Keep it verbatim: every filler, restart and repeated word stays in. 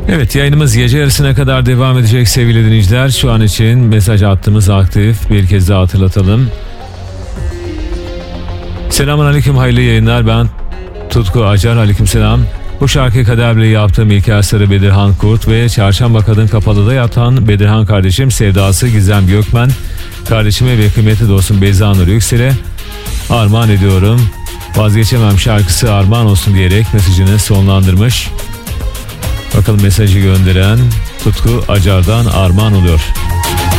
Evet, yayınımız gece yarısına kadar devam edecek sevgili dinleyiciler. Şu an için mesaj hattımız aktif. Bir kez daha hatırlatalım. Selamun aleyküm, hayırlı yayınlar. Ben Tutku Acar, aleyküm selam. Bu şarkı kaderle yaptığım İlker Sarı, Bedirhan Kurt ve Çarşamba Kadın Kapalı'da yatan Bedirhan kardeşim Sevdası Gizem Gökmen kardeşime ve kıymetli dostum Beyza Nur Yüksel'e armağan ediyorum. Vazgeçemem şarkısı armağan olsun diyerek mesajını sonlandırmış. Bakalım mesajı gönderen Tutku Acar'dan armağan oluyor.